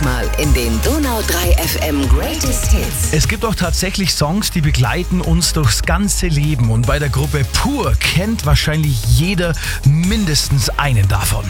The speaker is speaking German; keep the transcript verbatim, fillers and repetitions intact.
Mal in den Donau drei F M Greatest Hits. Es gibt auch tatsächlich Songs, die begleiten uns durchs ganze Leben. Und bei der Gruppe Pur kennt wahrscheinlich jeder mindestens einen davon.